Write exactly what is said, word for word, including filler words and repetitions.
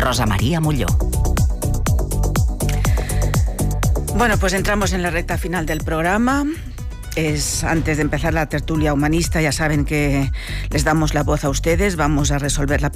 Rosa María Molló. Bueno, pues entramos en la recta final del programa. Es antes de empezar la tertulia humanista, ya saben que les damos la voz a ustedes. Vamos a resolver la